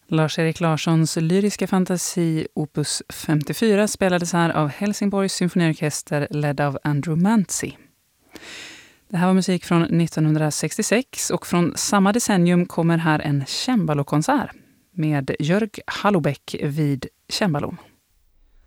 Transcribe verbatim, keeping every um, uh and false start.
Lars-Erik Larssons lyriska fantasi opus femtiofyra spelades här av Helsingborgs symfoniorkester ledd av Andrew Manzi. Det här var musik från nittonhundrasextiosex och från samma decennium kommer här en cembalokonsert med Jörg Hallobäck vid cembalo.